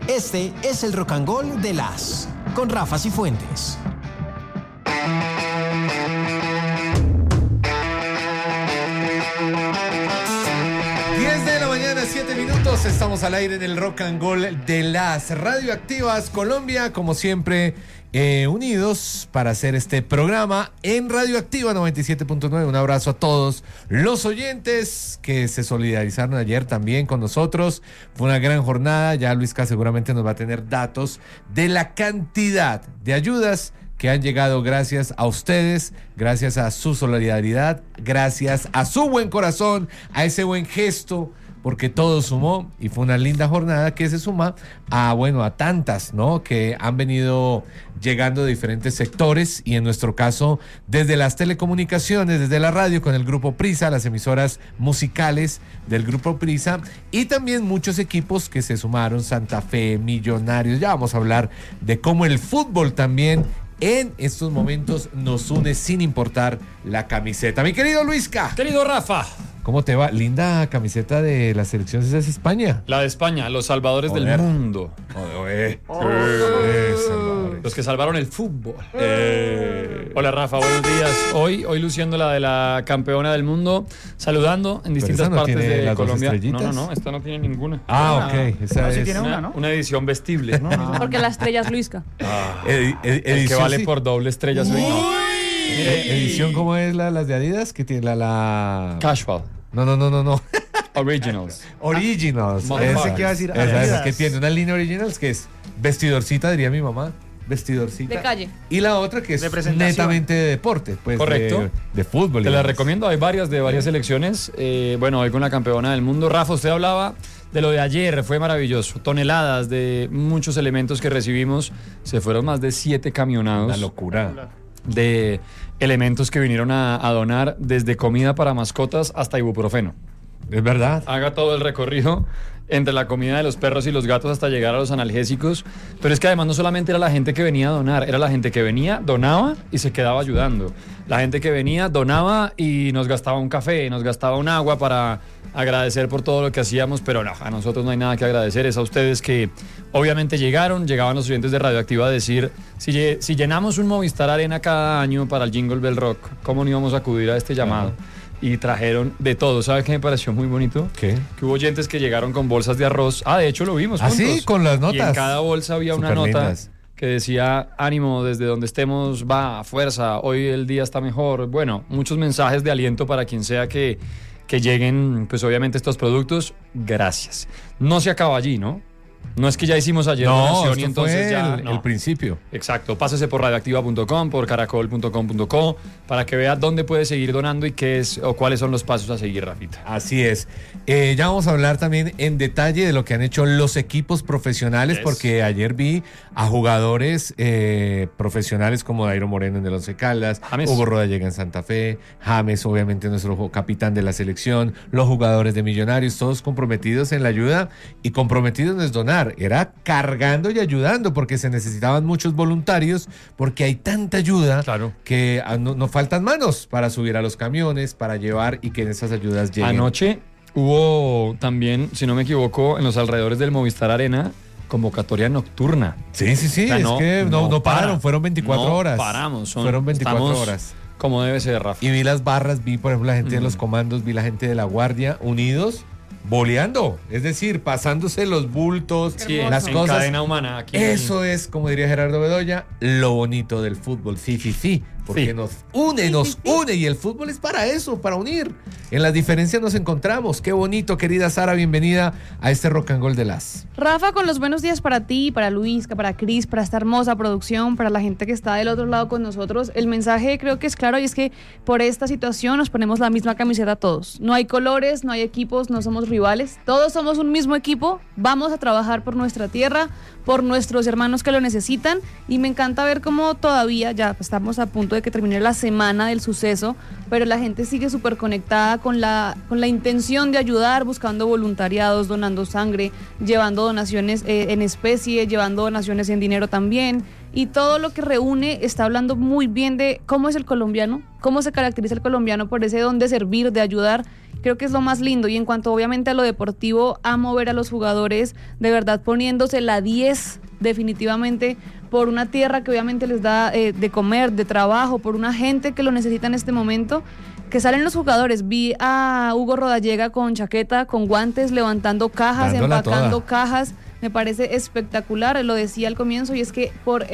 Este es el Rock and Roll de las con Rafa Cifuentes. De la mañana, 7 minutos, estamos al aire en el Rock and Roll de las Radioactivas Colombia, como siempre, unidos para hacer este programa en Radioactiva 97.9. Un abrazo a todos los oyentes que se solidarizaron ayer también con nosotros. Fue una gran jornada, ya Luisca seguramente nos va a tener datos de la cantidad de ayudas que han llegado gracias a ustedes, gracias a su solidaridad, gracias a su buen corazón, a ese buen gesto, porque todo sumó y fue una linda jornada que se suma a tantas, ¿no?, que han venido llegando de diferentes sectores y en nuestro caso desde las telecomunicaciones, desde la radio con el Grupo Prisa, las emisoras musicales del Grupo Prisa y también muchos equipos que se sumaron, Santa Fe, Millonarios. Ya vamos a hablar de cómo el fútbol también en estos momentos nos une sin importar la camiseta. Mi querido Luisca. Querido Rafa. ¿Cómo te va? Linda camiseta de la selección, esa es España. La de España, los salvadores del mundo. Los que salvaron el fútbol. Hola Rafa, buenos días. Hoy luciendo la de la campeona del mundo, saludando en distintas partes de Colombia. No, esta no tiene ninguna. Ok. Esa sí es tiene una, ¿no? Una edición vestible. Porque la estrella es Luisca. El que vale por doble estrella soy yo. ¿Edición cómo es las de Adidas? Que tiene la... Casual. No. Originals. Ese que iba a decir. Esa que tiene una línea Originals que es vestidorcita, diría mi mamá. Vestidorcita. De calle. Y la otra que es netamente de deporte. Pues correcto. De fútbol. Te la recomiendo, hay varias selecciones. Hoy con la campeona del mundo. Rafa, usted hablaba de lo de ayer, fue maravilloso. Toneladas de muchos elementos que recibimos. Se fueron más de 7 camionados. Una locura. De elementos que vinieron a donar, desde comida para mascotas hasta ibuprofeno. Es verdad. Haga todo el recorrido entre la comida de los perros y los gatos hasta llegar a los analgésicos. Pero es que además no solamente era la gente que venía a donar, era la gente que venía, donaba y se quedaba ayudando. La gente que venía, donaba y nos gastaba un café, nos gastaba un agua para agradecer por todo lo que hacíamos, pero no, a nosotros no hay nada que agradecer, es a ustedes que obviamente llegaban los oyentes de Radioactiva a decir, si llenamos un Movistar Arena cada año para el Jingle Bell Rock, ¿cómo no íbamos a acudir a este llamado? Y trajeron de todo. ¿Sabe qué me pareció muy bonito? ¿Qué? Que hubo oyentes que llegaron con bolsas de arroz. De hecho lo vimos juntos. Sí, con las notas. Y en cada bolsa había una nota lindas, que decía, ánimo, desde donde estemos, va, fuerza, hoy el día está mejor. Bueno, muchos mensajes de aliento para quien sea que lleguen, pues obviamente estos productos. Gracias. No se acaba allí, ¿no? No es que ya hicimos ayer donación y entonces ya... el principio. Exacto, pásese por radioactiva.com, por caracol.com.co para que vea dónde puede seguir donando y qué es o cuáles son los pasos a seguir, Rafita. Así es. Ya vamos a hablar también en detalle de lo que han hecho los equipos profesionales, porque ayer vi a jugadores profesionales como Dairo Moreno en el Once Caldas, James. Hugo Rodallega en Santa Fe, James, obviamente nuestro capitán de la selección, los jugadores de Millonarios, todos comprometidos en la ayuda, y comprometidos no es donar, era cargando y ayudando, porque se necesitaban muchos voluntarios, porque hay tanta ayuda que no faltan manos para subir a los camiones, para llevar y que esas ayudas lleguen. Anoche hubo también, si no me equivoco, en los alrededores del Movistar Arena, convocatoria nocturna. Sí, o sea, es que no pararon, fueron 24 horas. Fueron 24 horas. Como debe ser, Rafa. Y vi las barras, vi por ejemplo la gente de los comandos, vi la gente de la guardia, unidos, boleando, es decir, pasándose los bultos, las cosas. Cadena humana. Aquí. Eso es, como diría Gerardo Bedoya, lo bonito del fútbol. Sí. Porque nos une, y el fútbol es para eso, para unir. En las diferencias nos encontramos. Qué bonito, querida Sara, bienvenida a este Rock and Roll de las. Rafa, con los buenos días para ti, para Luisca, para Cris, para esta hermosa producción, para la gente que está del otro lado con nosotros. El mensaje creo que es claro, y es que por esta situación nos ponemos la misma camiseta todos. No hay colores, no hay equipos, no somos rivales. Todos somos un mismo equipo. Vamos a trabajar por nuestra tierra, por nuestros hermanos que lo necesitan, y me encanta ver cómo todavía, ya estamos a punto de que termine la semana del suceso, pero la gente sigue súper conectada con la intención de ayudar, buscando voluntariados, donando sangre, llevando donaciones en especie, llevando donaciones en dinero también, y todo lo que reúne está hablando muy bien de cómo es el colombiano, cómo se caracteriza el colombiano por ese don de servir, de ayudar, creo que es lo más lindo. Y en cuanto obviamente a lo deportivo, amo ver a los jugadores de verdad poniéndose la 10 definitivamente por una tierra que obviamente les da de comer, de trabajo, por una gente que lo necesita en este momento, que salen los jugadores. Vi a Hugo Rodallega con chaqueta, con guantes, levantando cajas, Dándola empacando toda. cajas. Me parece espectacular, lo decía al comienzo, y es que por